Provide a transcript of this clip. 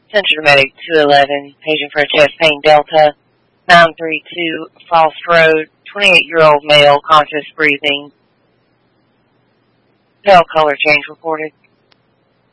Central Medic 211, patient for a chest pain Delta, 932 Frost Road, 28-year-old male, conscious breathing. Cell color change reported.